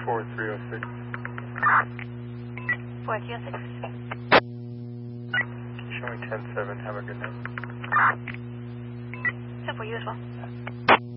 4306. 4306. Showing 10-7. Have a good night. 10 for you as well.